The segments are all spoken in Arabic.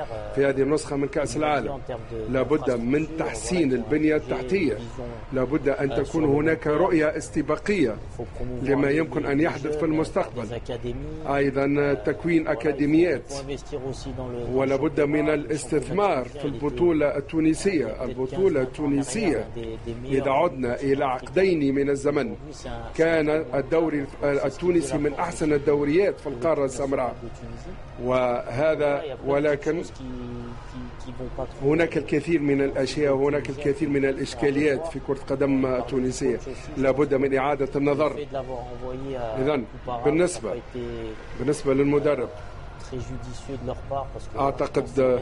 في هذه النسخة من كأس العالم. لابد من تحسين البنية التحتية، لابد أن تكون هناك رؤية استباقية لما يمكن أن يحدث في المستقبل. أيضا تكوين أكاديميات، ولابد من الاستثمار في البطولة التونسية. البطولة التونسية إذا عدنا إلى عقدين من الزمن كان الدوري التونسي من أحسن الدوريات في القارة السمراء، ولكن هناك الكثير من الأشياء وهناك الكثير من الإشكاليات في كرة القدم التونسية، لابد من إعادة النظر. إذن بالنسبة للمدرب أعتقد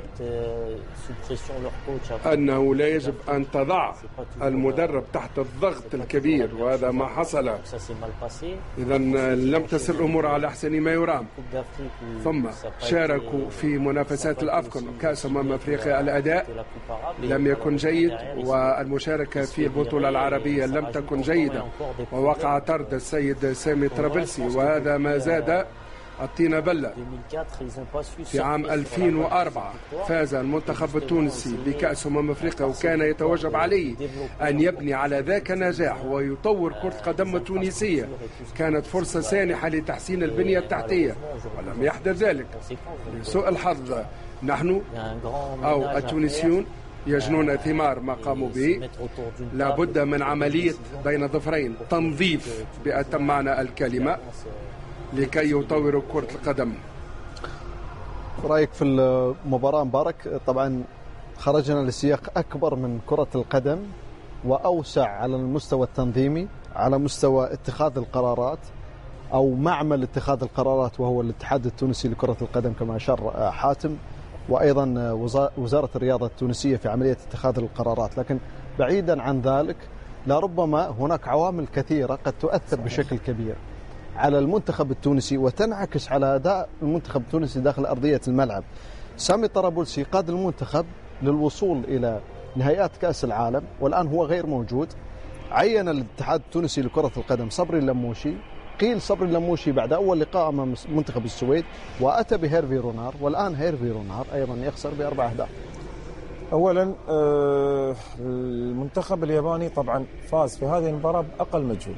أنه لا يجب أن تضع المدرب تحت الضغط الكبير، وهذا ما حصل. إذن لم تسر الأمور على أحسن ما يرام. ثم شاركوا في منافسات الأفكون كأس أفريقيا، الأداء لم يكن جيد، والمشاركة في البطولة العربية لم تكن جيدة، ووقع طرد السيد سامي طرابلسي، وهذا ما زاد الطينة بلة. في عام 2004 فاز المنتخب التونسي بكأس أفريقيا، وكان يتوجب عليه أن يبني على ذاك النجاح ويطور كرة القدم التونسية. كانت فرصة سانحة لتحسين البنية التحتية ولم يحدث ذلك. لسوء الحظ نحن أو التونسيون يجنون ثمار ما قاموا به. لابد من عملية بين ظفرين، تنظيف بأتم معنى الكلمة، لكي يطوروا كرة القدم. رأيك في المباراة مبارك؟ طبعا خرجنا لسياق أكبر من كرة القدم وأوسع على المستوى التنظيمي، على مستوى اتخاذ القرارات أو معمل اتخاذ القرارات، وهو الاتحاد التونسي لكرة القدم كما أشار حاتم، وأيضا وزارة الرياضة التونسية في عملية اتخاذ القرارات. لكن بعيدا عن ذلك لربما هناك عوامل كثيرة قد تؤثر بشكل كبير على المنتخب التونسي وتنعكس على أداء المنتخب التونسي داخل أرضية الملعب. سامي طرابلسي قاد المنتخب للوصول إلى نهائيات كأس العالم، والآن هو غير موجود. عين الاتحاد التونسي لكرة القدم صبري اللموشي. قيل صبري اللموشي بعد أول لقاء أمام منتخب السويد وأتى بهيرفي رونار، والآن هيرفي رونار أيضا يخسر ب4 أهداف. أولا المنتخب الياباني طبعا فاز في هذه المباراة بأقل مجهود.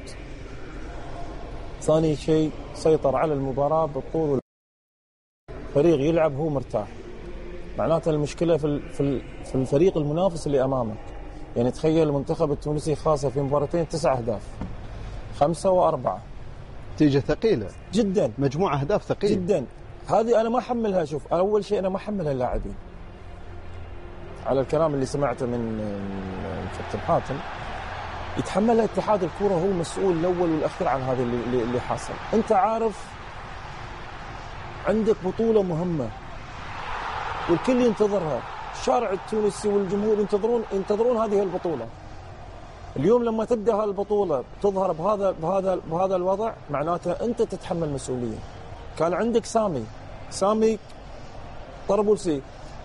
ثاني شيء سيطر على المباراة بالطول، فريق يلعب هو مرتاح. معناته المشكلة في الفريق المنافس اللي أمامك. يعني تخيل المنتخب التونسي خاصة في مباراتين 9 أهداف، 5 و4. نتيجة ثقيلة جدا، مجموعة أهداف ثقيلة جدا. هذه أنا ما أحملها. شوف، أول شيء أنا ما أحملها اللاعبين، على الكلام اللي سمعته من كابتن حاتم. يتحملها اتحاد الكرة، هو المسؤول الأول والأخير عن هذا اللي حاصل. أنت عارف عندك بطولة مهمة والكل ينتظرها، الشارع التونسي والجمهور ينتظرون هذه البطولة. اليوم لما تبدأ هذه البطولة تظهر بهذا الوضع، معناته أنت تتحمل مسؤولية. كان عندك سامي طرابلسي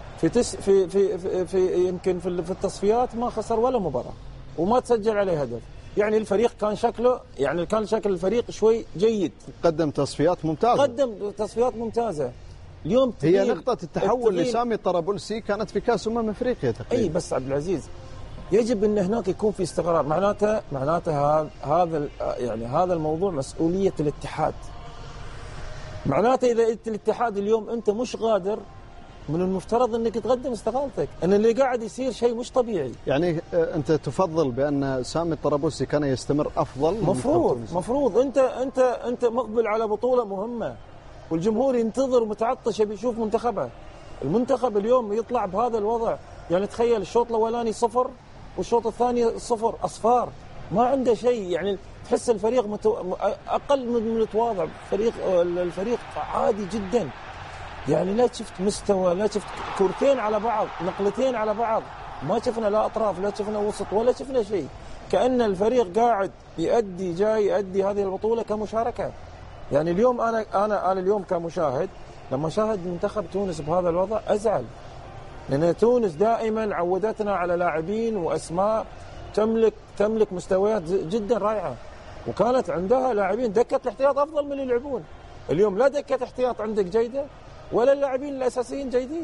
في يمكن في التصفيات ما خسر ولا مباراة وما تسجل عليه هدف. يعني الفريق كان شكل الفريق شوي جيد، قدم تصفيات ممتازة. اليوم هي نقطة التحول لسامي طرابلسي كانت في كأس أفريقيا تقريبا. أي بس عبد العزيز، يجب أن هناك يكون في استقرار. معناته هذا الموضوع مسؤولية الاتحاد. معناته إذا الاتحاد اليوم أنت مش قادر، من المفترض أنك تقدم استقالتك. أن اللي قاعد يصير شيء مش طبيعي. يعني أنت تفضل بأن سامي طرابلسي كان يستمر أفضل؟ مفروض. أنت مقبل على بطولة مهمة، والجمهور ينتظر ومتعطش بيشوف منتخبه. المنتخب اليوم يطلع بهذا الوضع. يعني تخيل الشوط الأولاني 0 والشوط الثاني 0 أصفار، ما عنده شيء. يعني تحس الفريق أقل من متواضع. الفريق عادي جدا. يعني لا شفت مستوى، لا شفت كورتين على بعض، نقلتين على بعض، ما شفنا لا أطراف، لا شفنا وسط، ولا شفنا شيء. كأن الفريق قاعد يؤدي هذه البطولة كمشاركة. يعني اليوم أنا اليوم كمشاهد لما شاهد منتخب تونس بهذا الوضع أزعل، لأن تونس دائما عودتنا على لاعبين وأسماء تملك مستويات جدا رائعة، وكانت عندها لاعبين دكة الاحتياط أفضل من اللي يلعبون. اليوم لا دكة احتياط عندك جيدة ولا اللاعبين الأساسيين جيدين.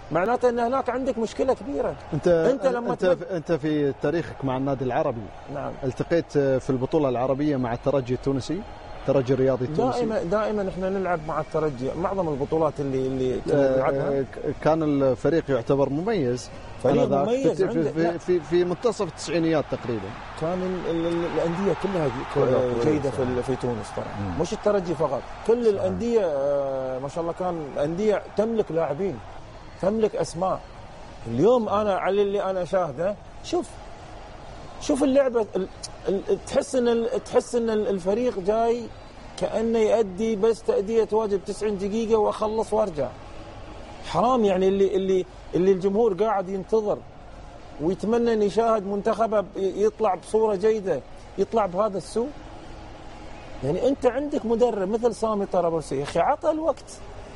معناته ان هناك عندك مشكله كبيره. انت في تاريخك مع النادي العربي، نعم، التقيت في البطوله العربيه مع الترجي التونسي، الترجي الرياضي التونسي؟ دائما احنا نلعب مع الترجي، معظم البطولات اللي كنا نلعبها كان الفريق يعتبر مميز، فريق مميز في منتصف التسعينيات تقريبا. كان الانديه كلها جيده في تونس طبعا، مش الترجي فقط، كل الانديه ما شاء الله كان انديه تملك لاعبين، تملك اسماء. اليوم انا على اللي انا شاهده، شوف اللعبه، تحس ان الفريق جاي كانه يؤدي بس تاديه واجب 90 دقيقه واخلص وارجع. حرام يعني اللي الجمهور قاعد ينتظر ويتمنى ان يشاهد منتخبه يطلع بصوره جيده، يطلع بهذا السوء. يعني انت عندك مدرب مثل سامي طرابلسي، يا اخي عطى الوقت،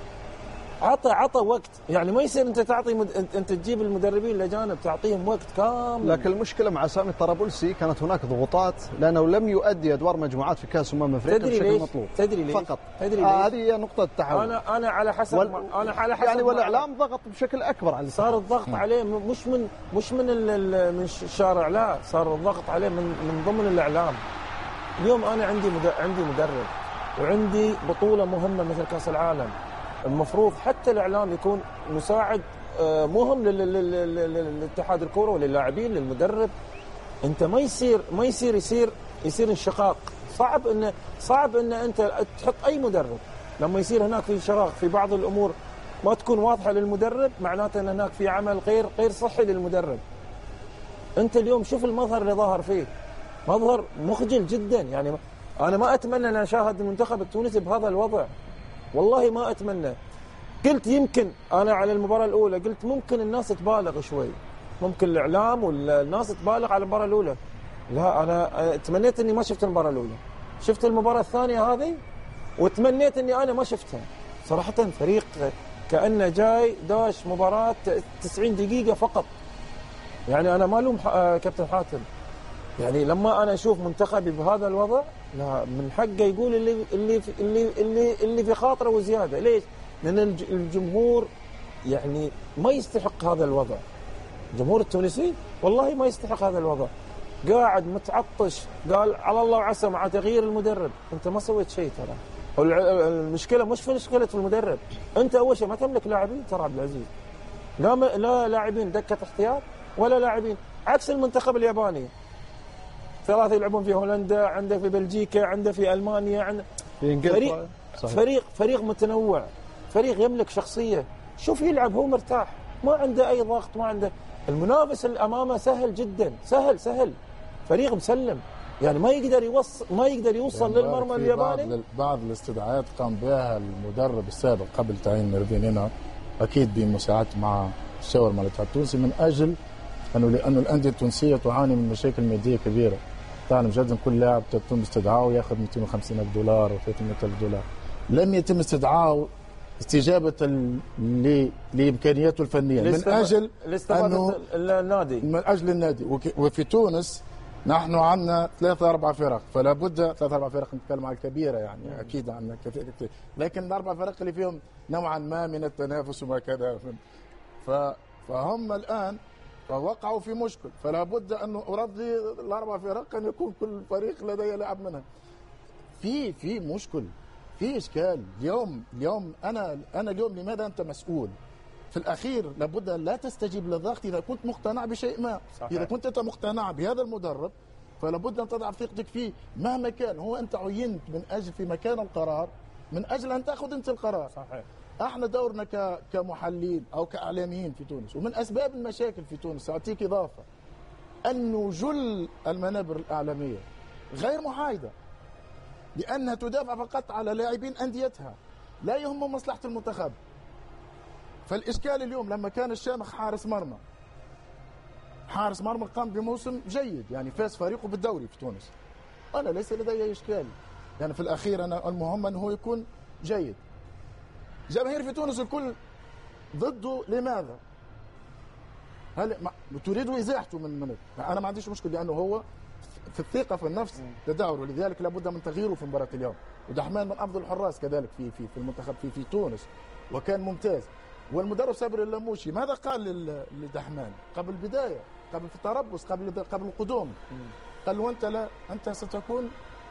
عطى وقت. يعني ما يصير انت انت تجيب المدربين الاجانب تعطيهم وقت كامل. لكن المشكله مع سامي طرابلسي كانت هناك ضغوطات لانه لم يؤدي ادوار مجموعات في كاس افريقيا بشكل مطلوب. تدري ليش؟ فقط هذه هي نقطه التحول. انا على حسب يعني والاعلام ضغط بشكل اكبر عليه، صار الضغط عليه مش من الشارع، لا، صار الضغط عليه من ضمن الاعلام. اليوم انا عندي مدرب وعندي بطوله مهمه مثل كاس العالم، المفروض حتى الاعلام يكون مساعد مهم للاتحاد الكوره وللاعبين للمدرب. انت ما يصير انشقاق. صعب ان انت تحط اي مدرب لما يصير هناك في انشقاق في بعض الامور ما تكون واضحه للمدرب، معناته ان هناك في عمل غير صحي للمدرب. انت اليوم شوف المظهر اللي ظهر فيه، مظهر مخجل جدا. يعني انا ما اتمنى ان اشاهد المنتخب التونسي بهذا الوضع، والله ما اتمنى. قلت يمكن انا على المباراه الاولى قلت ممكن الناس تبالغ شوي، ممكن الاعلام والناس تبالغ على المباراه الاولى. لا، انا تمنيت اني ما شفت المباراه الاولى، شفت المباراه الثانيه هذه وتمنيت اني انا ما شفتها. صراحه فريق كانه جاي داش مباراه 90 دقيقه فقط. يعني انا ما الوم كابتن حاتم، يعني لما انا اشوف منتخبي بهذا الوضع، لا، من حقه يقول اللي في خاطره وزياده. ليش؟ لان الجمهور يعني ما يستحق هذا الوضع. الجمهور التونسي والله ما يستحق هذا الوضع. قاعد متعطش، قال على الله وعسى مع تغيير المدرب. انت ما سويت شيء ترى. المشكله مش في مشكله المدرب، انت اول شيء ما تملك لاعبين ترى عبد العزيز، لا لاعبين دكه احتياط ولا لاعبين، عكس المنتخب الياباني. 3 يلعبون في هولندا، عنده في بلجيكا، عنده في المانيا، في انجلترا. فريق متنوع، فريق يملك شخصيه. شوف يلعب هو مرتاح، ما عنده اي ضغط، ما عنده. المنافس اللي امامه سهل جدا، سهل. فريق مسلم، يعني ما يقدر يوصل يعني للمرمى الياباني. بعض الاستدعاءات قام بها المدرب السابق قبل تعيين ميرفين هنا، اكيد بمساعدته مع الشاور مع الاتحاد التونسي، من اجل لأنه الأندية التونسية تعاني من مشاكل مادية كبيرة. تعلم جدا كل لاعب تتم استدعائه وياخذ 250,000 دولار و 300,000 دولار. لم يتم استدعائه استجابة لإمكانياته الفنية من أجل النادي، من أجل النادي. وفي تونس نحن عندنا 3-4 فرق، فلا بد 3-4 فرق، نتكلم عن الكبيرة يعني أكيد عندنا كثير، لكن ال4 فرق اللي فيهم نوعا ما من التنافس وما كذا، فهم الآن فوقعوا في مشكل. فلا بد أن أرضي ال4 فرق أن يكون كل فريق لديه لاعب منها. في مشكل، في إشكال. اليوم أنا اليوم لماذا أنت مسؤول؟ في الأخير لابد أن لا تستجيب للضغط إذا كنت مقتنع بشيء ما. صحيح. إذا كنت أنت مقتنع بهذا المدرب فلابد أن تضع ثقتك فيه مهما كان. هو أنت عينت من أجل في مكان القرار، من أجل أن تأخذ أنت القرار. صحيح. احنا دورنا كمحللين او كاعلاميين في تونس، ومن اسباب المشاكل في تونس اعطيك اضافه انه جل المنابر الاعلاميه غير محايده، لانها تدافع فقط على لاعبين انديتها، لا يهم مصلحه المنتخب. فالاشكال اليوم لما كان الشامخ حارس مرمى قام بموسم جيد، يعني فاز فريقه بالدوري في تونس، انا ليس لدي اشكال، يعني في الاخير انا المهم انه هو يكون جيد. جماهير في تونس الكل ضده، لماذا؟ هل تريد ازاحته من انا ما عنديش مشكله، لانه هو في الثقه في النفس تداول، ولذلك لابد من تغييره في مباراه اليوم. ودحمان من افضل الحراس كذلك في المنتخب في تونس، وكان ممتاز. والمدرب صابر اللموشي ماذا قال لدحمان قبل البدايه، قبل في التربص، قبل القدوم؟ قال له انت لا، انت ستكون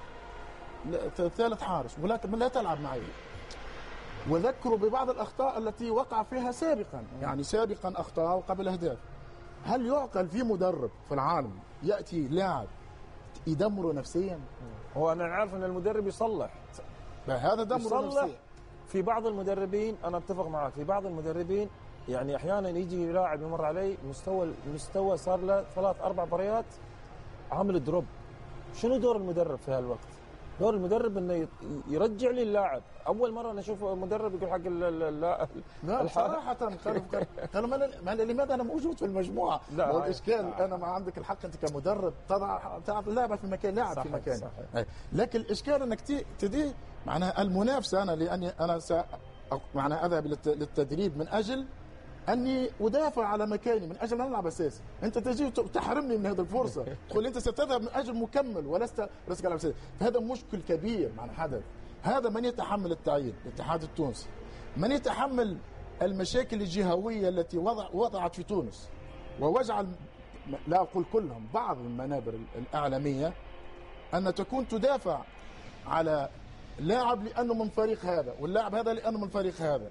ثالث حارس ولكن لا تلعب معي. وذكروا ببعض الاخطاء التي وقع فيها سابقا، يعني سابقا اخطاء قبل اهداف. هل يعقل في مدرب في العالم ياتي لاعب يدمره نفسيا؟ هو انا عارف ان المدرب يصلح، هذا دمره نفسيا. في بعض المدربين انا اتفق معك، في بعض المدربين يعني احيانا يجي لاعب يمر علي مستوى صار له 3-4 مباريات عامل دروب. شنو دور المدرب في هالوقت؟ دور المدرب انه يرجع لي اللاعب. اول مره انا اشوف مدرب يقول حق لا صراحه قالوا لماذا انا موجود في المجموعه؟ هو الاشكال انا ما عندك الحق انت كمدرب تضع اللاعب في مكان لاعب في مكان، لكن الاشكال انك تدي معناها المنافسه. انا لاني انا معناها اذهب للتدريب من اجل اني ادافع على مكاني، من اجل ان العب اساسي. انت تجي تحرمني من هذه الفرصه، تقول انت ستذهب من اجل مكمل ولست كلاعب اساسي. فهذا مشكل كبير معنى حدث. هذا من يتحمل التعيين؟ الاتحاد التونسي. من يتحمل المشاكل الجهويه التي وضعت في تونس ووجعل، لا اقول كلهم، بعض المنابر الاعلاميه ان تكون تدافع على لاعب لانه من فريق هذا، واللاعب هذا لانه من فريق هذا.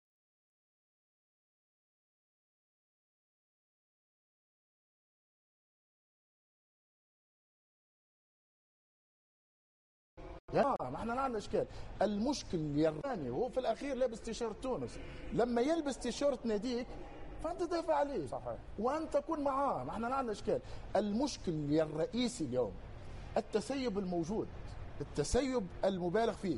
ما احنا عندنا اشكال. المشكل الياباني هو في الاخير لابس تيشيرت تونس، لما يلبس تيشيرت ناديك فانت تدافع عليه صحيح وانت تكون معاه. ما احنا عندنا اشكال. المشكل الرئيسي اليوم التسيب الموجود، التسيب المبالغ فيه،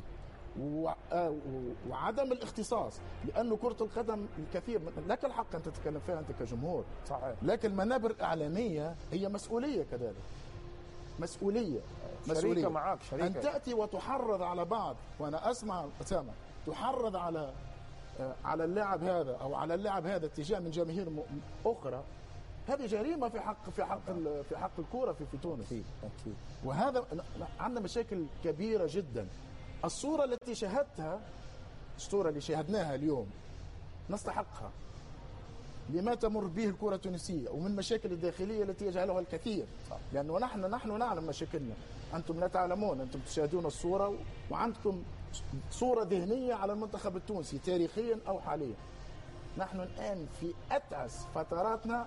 وعدم الاختصاص. لانه كرة القدم الكثير لك الحق ان تتكلم فيها انت كجمهور صحيح، لكن المنابر الاعلاميه هي مسؤوليه كذلك، مسؤولية معك شريكة. أن تأتي وتحرض على بعض، وأنا أسمع أسامة تحرض على اللاعب هذا أو على اللاعب هذا اتجاه من جماهير أخرى. هذه جريمة في حق الكورة في تونس. أكيد. وهذا عندنا مشاكل كبيرة جدا. الصورة التي شاهدتها، الصورة اللي شاهدناها اليوم نستحقها لما تمر به الكرة التونسية ومن مشاكل الداخلية التي يجهلها الكثير. لأنه نحن نعلم مشاكلنا، أنتم لا تعلمون. أنتم تشاهدون الصورة وعندكم صورة ذهنية على المنتخب التونسي تاريخيا أو حاليا. نحن الآن في أتعس فتراتنا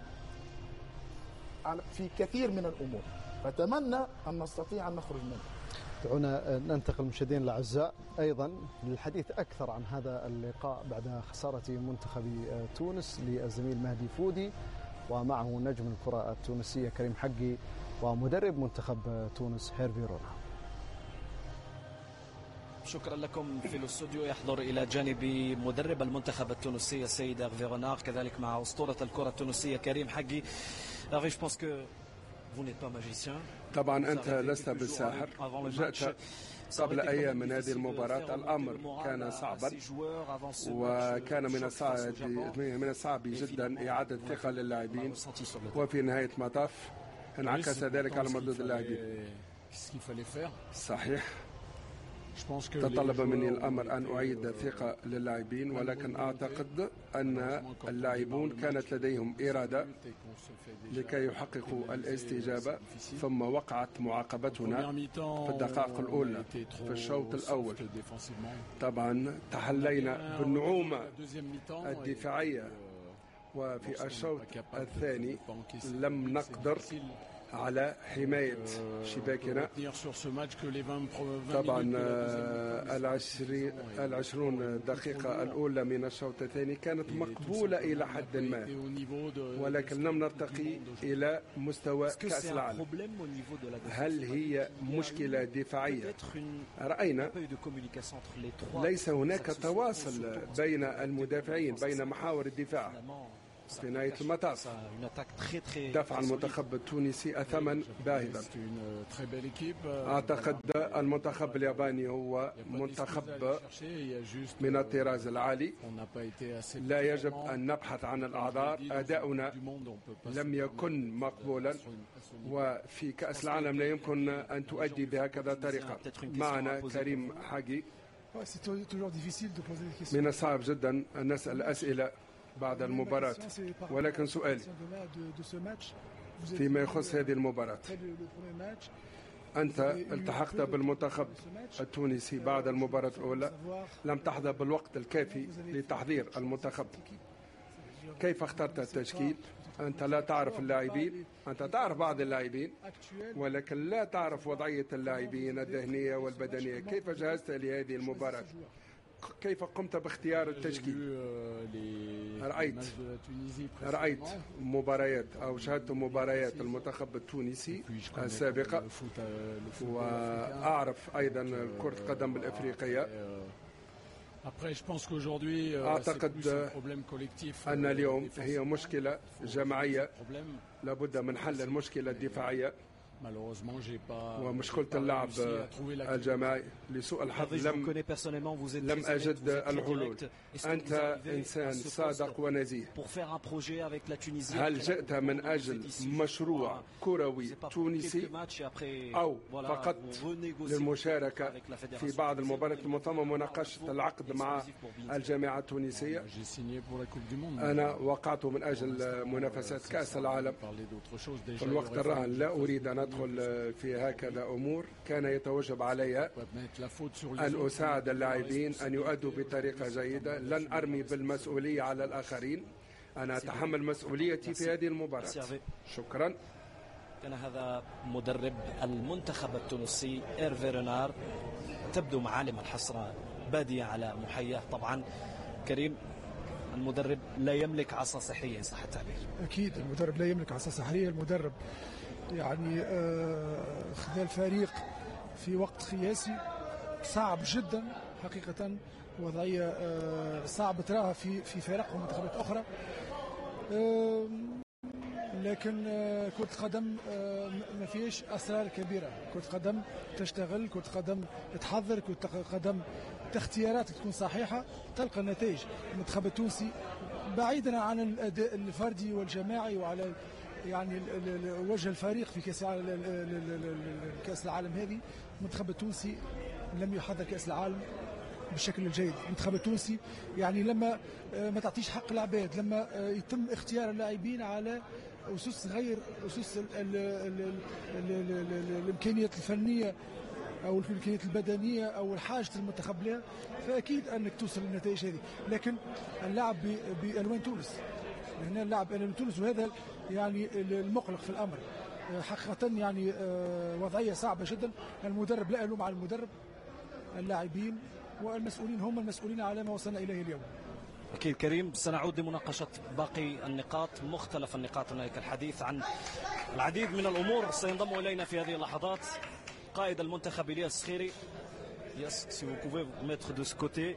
في كثير من الأمور، فأتمنى أن نستطيع أن نخرج منها. دعونا ننتقل مشاهدينا الأعزاء أيضا للحديث أكثر عن هذا اللقاء بعد خسارة منتخب تونس للزميل مهدي فودي، ومعه نجم الكرة التونسية كريم حقي ومدرب منتخب تونس هيرفي رونا. شكرا لكم. في الاستوديو يحضر إلى جانب مدرب المنتخب التونسي السيد هيرفي رونا، كذلك مع أسطورة الكرة التونسية كريم حقي. طبعا أنت لست بالساحر. جاءت قبل أيام من هذه المباراة، الأمر كان صعبا وكان من الصعب جدا إعادة الثقة للاعبين، وفي نهاية المطاف انعكس ذلك على مردود اللاعبين. صحيح، تطلب مني الأمر أن أعيد الثقة للاعبين، ولكن أعتقد أن اللاعبون كانت لديهم إرادة لكي يحققوا الاستجابة، ثم وقعت معاقبتنا في الدقائق الأولى في الشوط الأول. طبعا تحلينا بالنعومة الدفاعية، وفي الشوط الثاني لم نقدر على حماية شباكنا. طبعا 20 دقيقة الأولى من الشوط الثاني كانت مقبولة إلى حد ما، ولكن لم نرتقي إلى مستوى كأس العالم. هل هي مشكلة دفاعية؟ رأينا ليس هناك تواصل بين المدافعين، بين محاور الدفاع. في نهاية المطاف دفع المنتخب التونسي أثمن باهظا. أعتقد المنتخب الياباني هو منتخب من الطراز العالي، لا يجب أن نبحث عن الأعذار. أداؤنا لم يكن مقبولا، وفي كأس العالم لا يمكن أن تؤدي بهكذا طريقة. معنا كريم حقي. من الصعب جدا أن نسأل أسئلة بعد المباراة، ولكن سؤالي فيما يخص هذه المباراة، أنت التحقت بالمنتخب التونسي بعد المباراة الأولى، لم تحظى بالوقت الكافي لتحضير المنتخب. كيف اخترت التشكيل؟ أنت لا تعرف اللاعبين، أنت تعرف بعض اللاعبين ولكن لا تعرف وضعية اللاعبين الذهنية والبدنية. كيف جهزت لهذه المباراة؟ كيف قمت باختيار التشكيل؟ رأيت مباريات أو شاهدت مباريات المنتخب التونسي السابقة، وأعرف أيضا كرة القدم الأفريقية. أعتقد أن اليوم هي مشكلة جماعية، لابد من حل المشكلة الدفاعية ومشكلة اللعب الجماعي. لسوء الحظ لم أجد الحلول. أنت إنسان صادق ونزيه. هل جئت من أجل مشروع كروي تونسي أو فقط للمشاركة في بعض المباريات المنظمة ومناقشة العقد مع الجامعة التونسية؟ أنا وقعت من أجل منافسات كأس العالم في الوقت الراهن. لا أريد أن أدخل في هكذا أمور. كان يتوجب علي أن أساعد اللاعبين أن يؤدوا بطريقة جيدة. لن أرمي بالمسؤولية على الآخرين، أنا أتحمل مسؤوليتي في هذه المباراة. شكرا. كان هذا مدرب المنتخب التونسي إيرفي رينار. تبدو معالم الحسرة بادية على محياه. طبعا كريم، المدرب لا يملك عصا سحرية إن صح التعبير. أكيد المدرب لا يملك عصا سحرية. المدرب يعني خذ الفريق في وقت قياسي صعب جدا حقيقة، وضعية صعب تراها في فرق ومنتخبات أخرى. لكن كرة القدم ما فيش أسرار كبيرة. كرة القدم تشتغل، كرة القدم تحضر، كرة القدم اختيارات تكون صحيحة تلقى النتائج. المنتخب التونسي بعيدا عن الأداء الفردي والجماعي وعلى يعني وجه الفريق في كأس العالم هذه، المنتخب التونسي لم يحضر كأس العالم بالشكل الجيد. المنتخب التونسي يعني لما ما تعطيش حق العباد، لما يتم اختيار اللاعبين على أسس غير أسس الإمكانيات الفنية أو الإمكانيات البدنية أو الحاجة المنتخب لها، فأكيد أنك توصل للنتائج هذه. لكن اللعب بألوان تونس، هنا اللعب بألوان تونس، وهذا يعني المقلق في الأمر حقيقة. يعني وضعية صعبة جدا. المدرب لا ألوم على المدرب، اللاعبين والمسؤولين هم المسؤولين على ما وصلنا إليه اليوم. أكيد كريم، سنعود لمناقشة باقي النقاط، مختلف النقاط. هناك الحديث عن العديد من الأمور. سينضم إلينا في هذه اللحظات قائد المنتخب إلياس السخيري. Yes, si vous pouvez vous mettre de ce côté.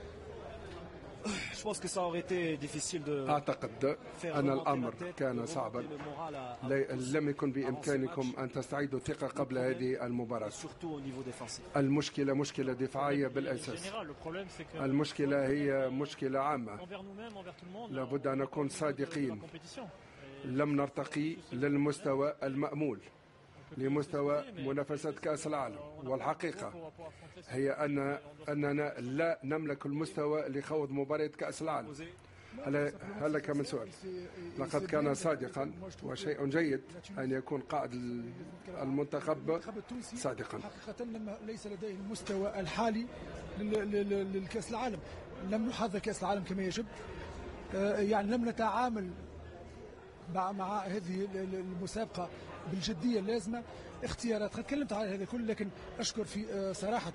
Je pense que ça aurait été difficile de. أعتقد أن الأمر كان صعبا. لم يكن بإمكانكم أن تستعيدوا الثقة قبل هذه المباراة. المشكلة مشكلة دفاعية بالأساس. المشكلة هي مشكلة عامة. لابد أن نكون صادقين. لم نرتقي للمستوى المأمول، لمستوى منافسة كأس العالم. والحقيقة هي أننا لا نملك المستوى لخوض مباراة كأس العالم. هل لك من سؤال؟ لقد كان صادقا، وشيء جيد أن يكون قائد المنتخب صادقا. حقيقة لما ليس لديه المستوى الحالي للكأس العالم، لم نحضر كأس العالم كما يجب، يعني لم نتعامل مع هذه المسابقة بالجدية اللازمة. اختيارات تكلمت على هذا كله، لكن أشكر في صراحة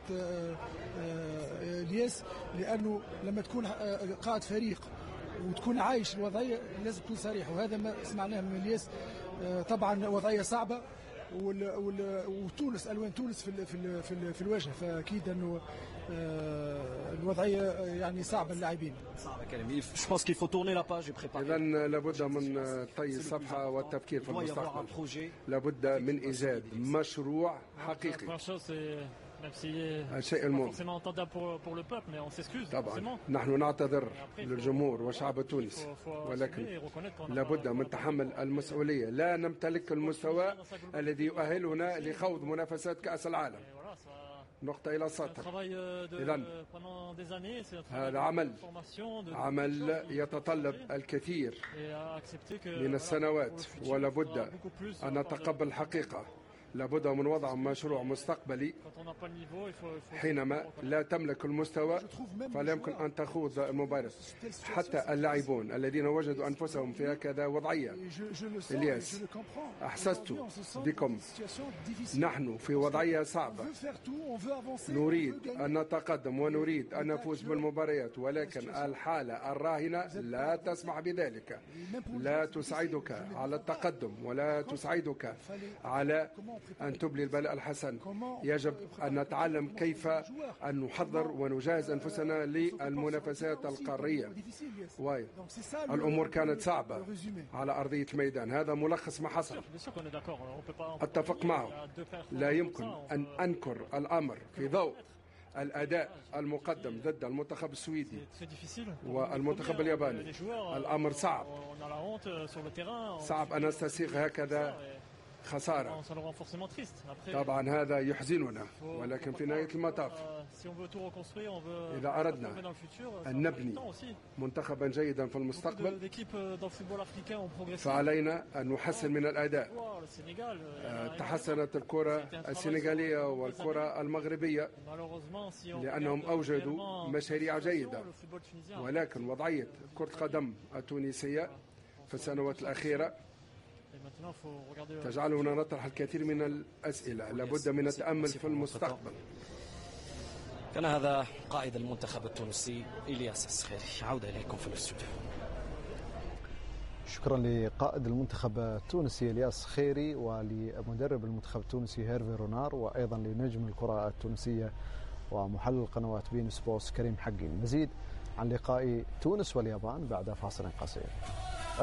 الياس، لأنه لما تكون قائد فريق وتكون عايش الوضعية لازم تكون صريح، وهذا ما سمعناه من الياس. طبعا وضعية صعبة، وتونس ألوان تونس في الواجهة، فأكيد أنه الوضعية يعني صعبة اللاعبين. صعبة كريم. Je pense qu'il faut tourner la page et préparer. إذن لابد من طي الصفحة والتفكير في المستقبل. لابد من إيجاد مشروع حقيقي. الشيء المهم طبعا نحن نعتذر للجمهور والشعب التونسي، ولكن لابد من تحمل المسؤولية. لا نمتلك المستوى الذي يؤهلنا لخوض منافسات كأس العالم. نقطة إلى سطر. إذن هذا عمل يتطلب الكثير من السنوات، ولا بد أن نتقبل الحقيقة. لابد من وضع مشروع مستقبلي. حينما لا تملك المستوى فلا يمكن أن تخوض المباراة. حتى اللاعبون الذين وجدوا أنفسهم في هكذا وضعية، إلياس أحسست بكم، نحن في وضعية صعبة، نريد أن نتقدم ونريد أن نفوز بالمباريات، ولكن الحالة الراهنة لا تسمح بذلك، لا تساعدك على التقدم ولا تساعدك على أن تبلي البلاء الحسن. يجب أن نتعلم كيف أن نحضر ونجهز أنفسنا للمنافسات القارية. الأمور كانت صعبة على أرضية الميدان. هذا ملخص ما حصل. أتفق معه. لا يمكن أن أنكر الأمر في ضوء الأداء المقدم ضد المنتخب السويدي والمنتخب الياباني. الأمر صعب، صعب أن نستسيغ هكذا خسارة. طبعا هذا يحزننا، ولكن في نهاية المطاف إذا أردنا أن نبني منتخبا جيدا في المستقبل فعلينا أن نحسن من الأداء. تحسنت الكرة السنغالية والكرة المغربية لأنهم أوجدوا مشاريع جيدة، ولكن وضعية كرة القدم التونسية في السنوات الأخيرة تجعلنا نطرح الكثير من الأسئلة. لابد من التأمل في المستقبل. كان هذا قائد المنتخب التونسي إلياس الصخيري. عودة إليكم في الاستوديو. شكرا لقائد المنتخب التونسي إلياس الصخيري، ولمدرب المنتخب التونسي هيرفي رونار، وأيضا لنجم الكرة التونسية ومحلل قنوات بين سبورتس كريم حقي. المزيد عن لقاء تونس واليابان بعد فاصل قصير.